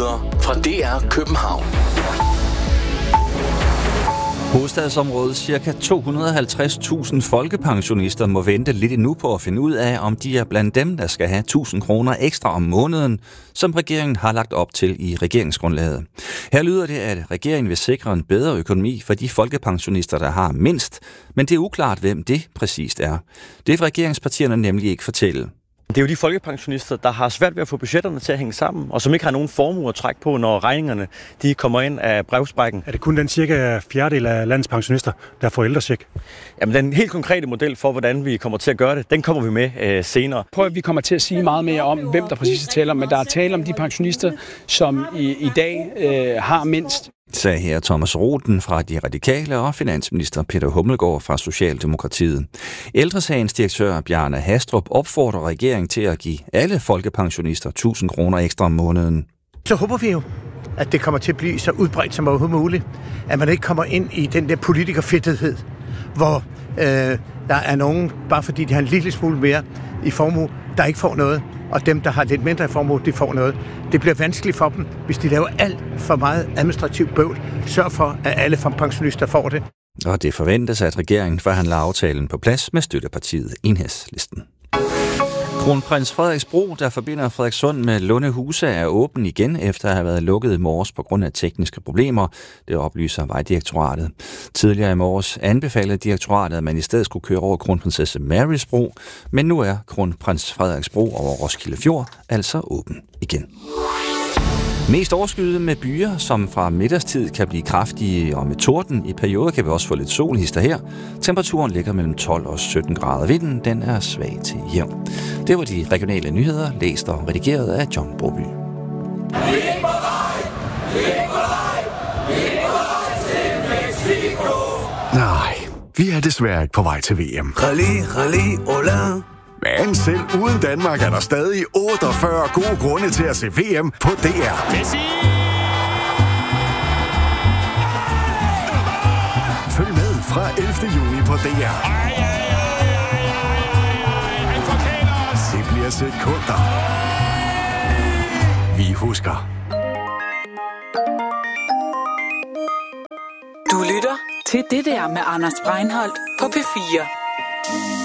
nyheder fra DR København. Hovedstadsområdet ca. 250.000 folkepensionister må vente lidt endnu på at finde ud af, om de er blandt dem, der skal have 1.000 kroner ekstra om måneden, som regeringen har lagt op til i regeringsgrundlaget. Her lyder det, at regeringen vil sikre en bedre økonomi for de folkepensionister, der har mindst, men det er uklart, hvem det præcist er. Det vil regeringspartierne nemlig ikke fortælle. Det er jo de folkepensionister, der har svært ved at få budgetterne til at hænge sammen, og som ikke har nogen formue at trække på, når regningerne de kommer ind af brevsprækken. Er det kun den cirka fjerdedel af landets pensionister, der får ældrecheck? Jamen, den helt konkrete model for, hvordan vi kommer til at gøre det, den kommer vi med senere. Prøv at vi kommer til at sige meget mere om, hvem der præcis taler, men der er tale om de pensionister, som i dag har mindst. Sagde her Thomas Roden fra De Radikale og finansminister Peter Hummelgaard fra Socialdemokratiet. Ældresagens direktør Bjarne Hastrup opfordrer regeringen til at give alle folkepensionister 1.000 kroner ekstra om måneden. Så håber vi jo, at det kommer til at blive så udbredt som overhovedet muligt, at man ikke kommer ind i den der politikerfedthed, hvor der er nogen, bare fordi de har en lille smule mere i formue, der ikke får noget, og dem, der har lidt mindre i formue, de får noget. Det bliver vanskeligt for dem, hvis de laver alt for meget administrativt bøvl. Sørg for, at alle pensionister får det. Og det forventes, at regeringen forhandler aftalen på plads med støttepartiet Enhedslisten. Kronprins Frederiks Bro, der forbinder Frederikssund med Lundehuse, er åben igen efter at have været lukket i morges på grund af tekniske problemer. Det oplyser Vejdirektoratet. Tidligere i morges anbefalede direktoratet, at man i stedet skulle køre over Kronprinsesse Marys Bro, men nu er Kronprins Frederiks Bro over Roskilde Fjord altså åben igen. Mest overskyet med byer, som fra middagstid kan blive kraftige, og med torden i perioder kan vi også få lidt solhister her. Temperaturen ligger mellem 12 og 17 grader. Vinden den er svag til jævn. Det var de regionale nyheder, læst og redigeret af John Broby. Nej, vi er desværre ikke på vej til VM. Men selv uden Danmark er der stadig 48 gode grunde til at se VM på DR. Følg med fra 11. juni på DR. Det bliver sekunder. Vi husker. Du lytter til det der med Anders Breinholt på P4.